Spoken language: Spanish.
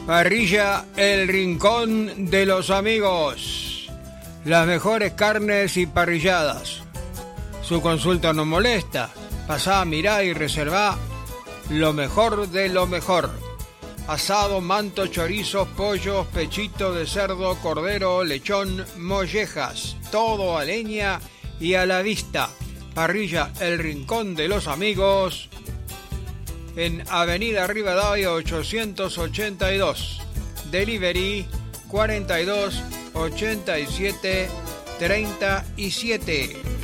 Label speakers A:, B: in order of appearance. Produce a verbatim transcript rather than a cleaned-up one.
A: Parrilla El Rincón de los Amigos. Las mejores carnes y parrilladas. Su consulta no molesta. Pasá, mirá y reservá lo mejor de lo mejor. Asado, manto, chorizos, pollos, pechito de cerdo, cordero, lechón, mollejas. Todo a leña y a la vista. Parrilla El Rincón de los Amigos. En Avenida Rivadavia ochocientos ochenta y dos. Delivery cuarenta y dos ochenta y siete treinta y siete.